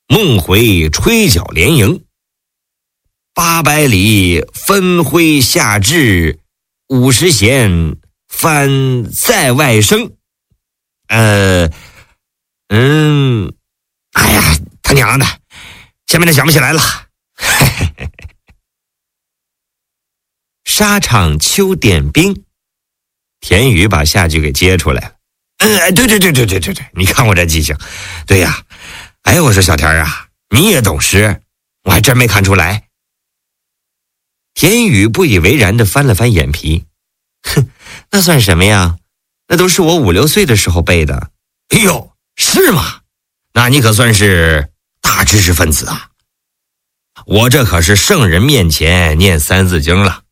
梦回吹角连营。800里分麾下炙，50弦翻在外声。哎呀，他娘的，下面的想不起来了。沙场秋点兵，田雨把下句给接出来了。对，你看我这记性。对呀，哎，我说小田啊，你也懂诗，我还真没看出来。田雨不以为然地翻了翻眼皮，哼，那算什么呀？那都是我5、6岁的时候背的。哎呦，是吗？那你可算是大知识分子啊！我这可是圣人面前念3字经了。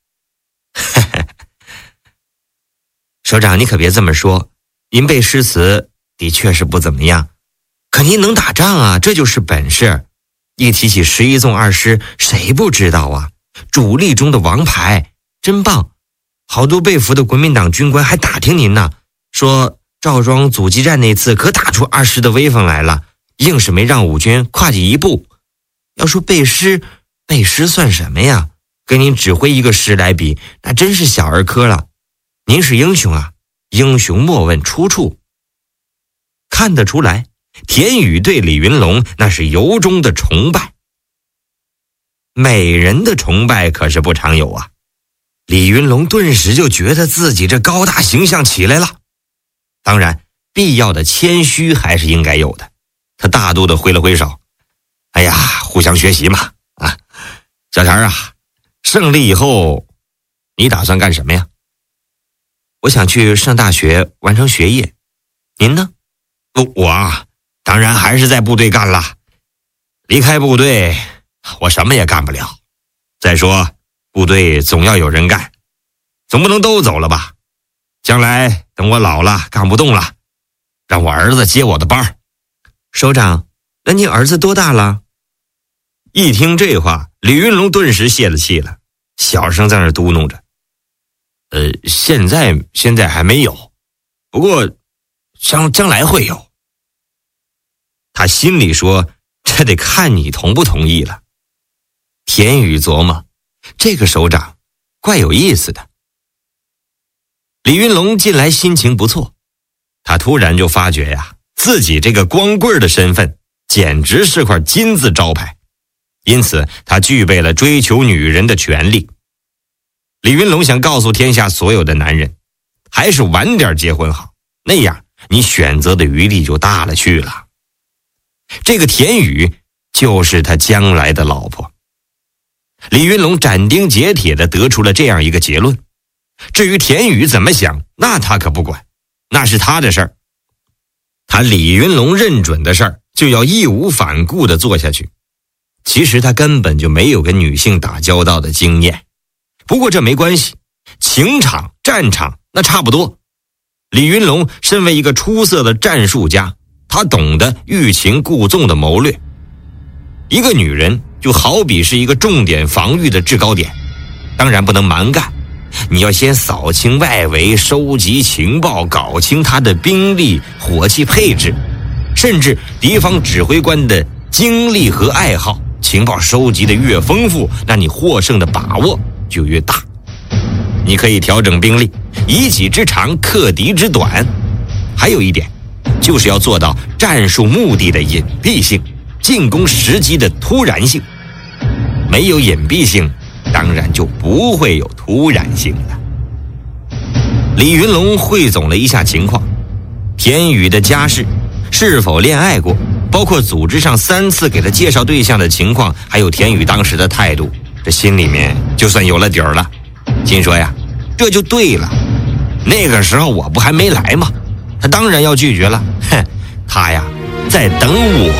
首长，你可别这么说，您背诗词的确是不怎么样，可您能打仗啊，这就是本事。一提起11纵2诗，谁不知道啊？主力中的王牌，真棒！好多被俘的国民党军官还打听您呢，说赵庄阻击战那次可打出2师的威风来了，硬是没让五军跨进一步。要说背诗算什么呀？跟您指挥一个诗来比，那真是小儿科了。您是英雄啊，英雄莫问出处。看得出来，田雨对李云龙那是由衷的崇拜。美人的崇拜可是不常有啊。李云龙顿时就觉得自己这高大形象起来了。当然，必要的谦虚还是应该有的。他大度地挥了挥手，哎呀，互相学习嘛。啊，小田啊，胜利以后你打算干什么呀？我想去上大学完成学业。您呢？我啊，当然还是在部队干了。离开部队，我什么也干不了。再说，部队总要有人干，总不能都走了吧？将来等我老了干不动了，让我儿子接我的班。首长，那您儿子多大了？一听这话，李云龙顿时泄了气了，小声在那嘟哝着：现在还没有，不过将来会有。他心里说，这得看你同不同意了。田雨琢磨，这个首长怪有意思的。李云龙近来心情不错，他突然就发觉呀，自己这个光棍的身份简直是块金字招牌，因此他具备了追求女人的权利。李云龙想告诉天下所有的男人，还是晚点结婚好，那样你选择的余地就大了去了。这个田雨就是他将来的老婆。李云龙斩钉截铁地得出了这样一个结论。至于田雨怎么想，那他可不管，那是他的事儿。他李云龙认准的事儿，就要义无反顾地做下去。其实他根本就没有跟女性打交道的经验，不过这没关系，情场、战场那差不多。李云龙身为一个出色的战术家，他懂得欲擒故纵的谋略。一个女人就好比是一个重点防御的制高点，当然不能蛮干，你要先扫清外围，收集情报，搞清他的兵力、火器配置，甚至敌方指挥官的经历和爱好。情报收集的越丰富，那你获胜的把握就越大。你可以调整兵力，以己之长克敌之短。还有一点，就是要做到战术目的的隐蔽性，进攻时机的突然性。没有隐蔽性，当然就不会有突然性了。李云龙汇总了一下情况，田雨的家世，是否恋爱过，包括组织上3次给他介绍对象的情况，还有田雨当时的态度，这心里面就算有了底儿了。心说呀，这就对了，那个时候我不还没来吗？他当然要拒绝了。哼，他呀在等我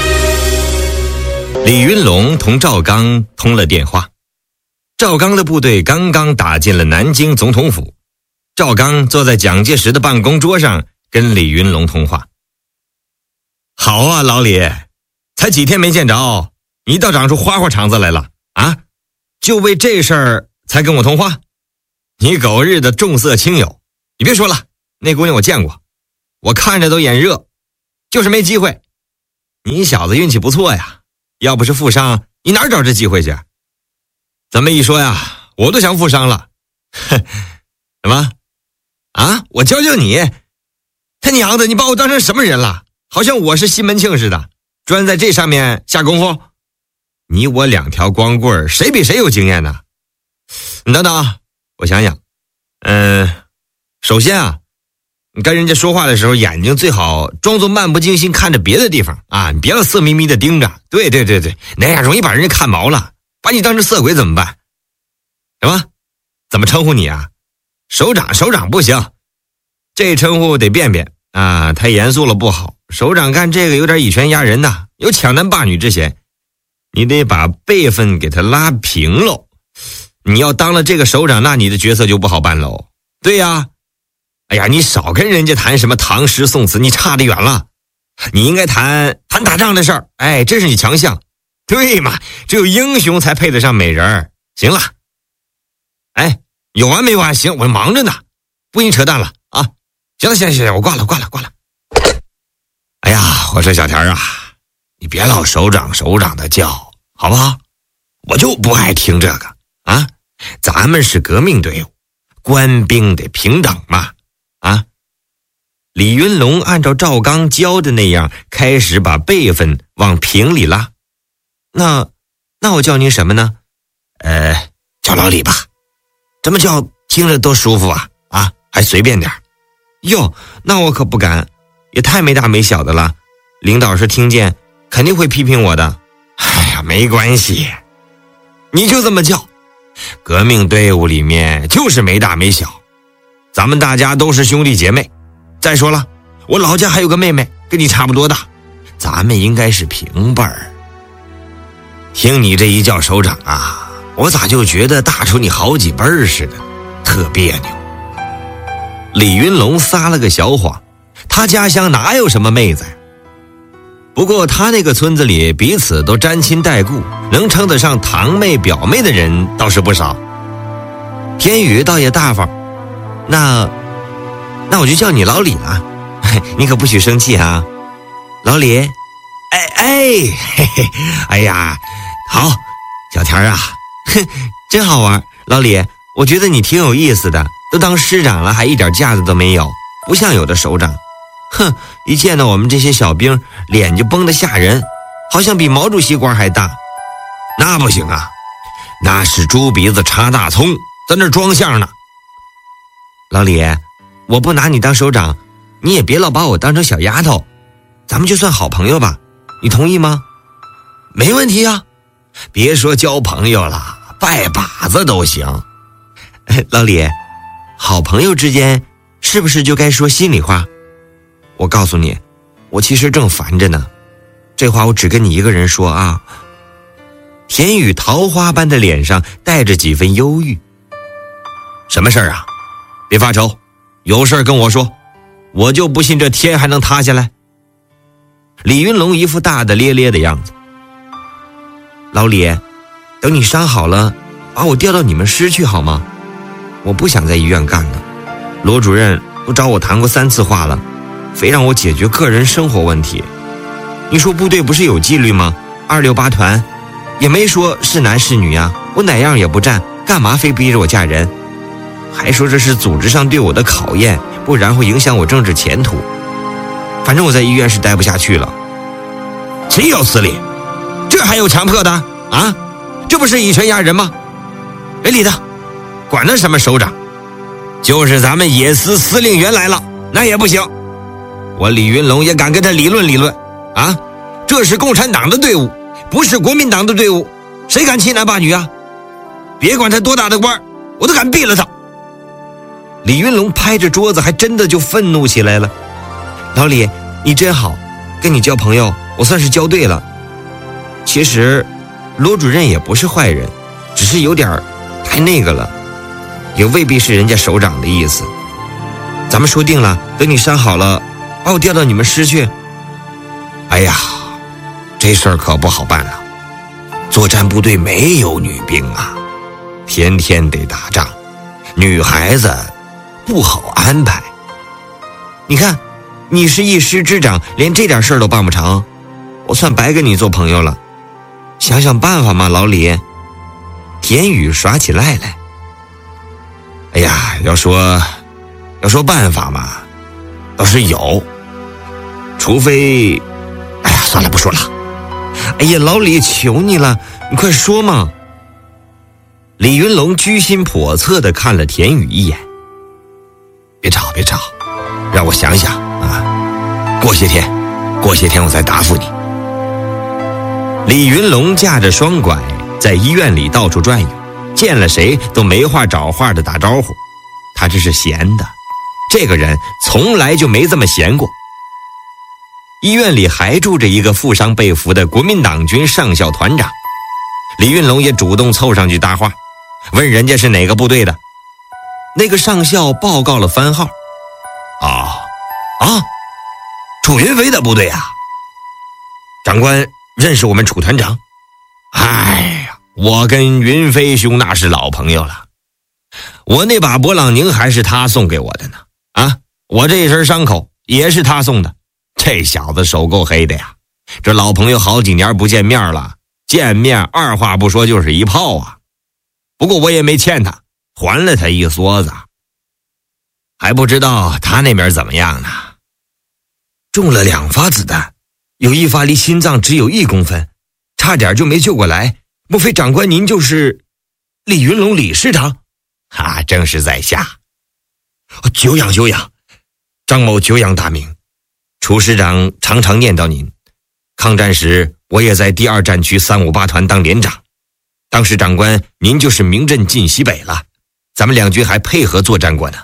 呢。李云龙同赵刚通了电话，赵刚的部队刚刚打进了南京总统府，赵刚坐在蒋介石的办公桌上跟李云龙通话。好啊，老李，才几天没见着，你倒长出花花肠子来了啊？就为这事儿才跟我通话？你狗日的重色轻友！你别说了，那姑娘我见过，我看着都眼热，就是没机会。 你小子运气不错呀，要不是负伤，你哪找这机会去？这么一说呀，我都想负伤了。哼，什么？啊？我教教你？他娘的，你把我当成什么人了？好像我是西门庆似的，专在这上面下功夫。你我两条光棍，谁比谁有经验呢？你等等，我想想。首先啊，你跟人家说话的时候，眼睛最好装作漫不经心看着别的地方啊，你别老色眯眯的盯着。对，那样容易把人家看毛了，把你当成色鬼怎么办？什么？怎么称呼你啊？首长不行，这称呼得变变啊，太严肃了不好。首长干这个有点以权压人呐，有抢男霸女之嫌。你得把辈分给他拉平喽。你要当了这个首长，那你的角色就不好办喽。对呀，哎呀，你少跟人家谈什么唐诗宋词，你差得远了。你应该谈打仗的事儿，哎，这是你强项。对嘛，只有英雄才配得上美人儿。行了，哎，有完没完？行，我忙着呢，不跟你扯淡了啊。行了，我挂了。哎呀，我说小田啊，你别老首长的叫，好不好？我就不爱听这个啊！咱们是革命队伍，官兵得平等嘛！啊！李云龙按照赵刚教的那样，开始把辈分往平里拉。那我叫您什么呢？叫老李吧。这么叫听着多舒服啊！啊，还随便点。哟，那我可不敢，也太没大没小的了。领导是听见，肯定会批评我的。哎呀，没关系，你就这么叫。革命队伍里面就是没大没小，咱们大家都是兄弟姐妹。再说了，我老家还有个妹妹，跟你差不多大，咱们应该是平辈儿。听你这一叫首长啊，我咋就觉得大出你好几辈儿似的，特别扭。李云龙撒了个小谎，他家乡哪有什么妹子呀？不过他那个村子里彼此都沾亲带故，能称得上堂妹表妹的人倒是不少。天宇倒也大方，那我就叫你老李了，你可不许生气啊。老李，哎呀，好，小田啊，真好玩。老李，我觉得你挺有意思的，都当师长了还一点架子都没有，不像有的首长。哼，一见到我们这些小兵，脸就绷得吓人，好像比毛主席官还大。那不行啊，那是猪鼻子插大葱，在那装相呢。老李，我不拿你当首长，你也别老把我当成小丫头，咱们就算好朋友吧，你同意吗？没问题啊，别说交朋友了，拜把子都行。老李，好朋友之间是不是就该说心里话？我告诉你，我其实正烦着呢，这话我只跟你一个人说啊。田宇桃花般的脸上带着几分忧郁。什么事儿啊？别发愁，有事儿跟我说，我就不信这天还能塌下来。李云龙一副大大咧咧的样子。老李，等你伤好了，把我调到你们师去好吗？我不想在医院干了，罗主任都找我谈过3次话了，非让我解决个人生活问题。你说部队不是有纪律吗？268团也没说是男是女啊，我哪样也不占，干嘛非逼着我嫁人？还说这是组织上对我的考验，不然会影响我政治前途。反正我在医院是待不下去了。岂有此理，这还有强迫的啊？这不是以权压人吗？别理他，管他什么首长，就是咱们野司司令员来了那也不行，我李云龙也敢跟他理论啊！这是共产党的队伍，不是国民党的队伍，谁敢欺男霸女啊？别管他多大的官，我都敢毙了他！李云龙拍着桌子，还真的就愤怒起来了。老李，你真好，跟你交朋友，我算是交对了。其实罗主任也不是坏人，只是有点太那个了，也未必是人家首长的意思。咱们说定了，等你伤好了，把我调到你们师去。哎呀，这事儿可不好办了，作战部队没有女兵啊，天天得打仗，女孩子不好安排。你看，你是一师之长，连这点事儿都办不成， 我算白跟你做朋友了，想想办法嘛，老李。田宇耍起赖来。哎呀，要说办法嘛，倒是有，除非，哎呀，算了，不说了。哎呀，老李，求你了，你快说嘛。李云龙居心叵测地看了田宇一眼。别吵，让我想想啊，过些天我再答复你。李云龙架着双拐在医院里到处转悠，见了谁都没话找话的打招呼。他这是闲的，这个人从来就没这么闲过。医院里还住着一个负伤被俘的国民党军上校团长，李云龙也主动凑上去搭话，问人家是哪个部队的。那个上校报告了番号。楚云飞的部队啊。长官认识我们楚团长？哎呀，我跟云飞兄那是老朋友了，我那把勃朗宁还是他送给我的呢。我这一身伤口也是他送的。这小子手够黑的呀，这老朋友好几年不见面了，见面二话不说就是一炮啊。不过我也没欠他，还了他一梭子。还不知道他那边怎么样呢？中了2发子弹，有1发离心脏只有1公分，差点就没救过来。莫非长官您就是李云龙李师长？正是在下。久仰，张某久仰大名。楚师长常常念叨您。抗战时我也在第2战区358团当连长，当时长官您就是名震晋西北了，咱们两军还配合作战过呢。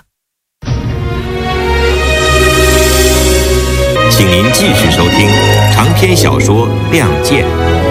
请您继续收听长篇小说《亮剑》，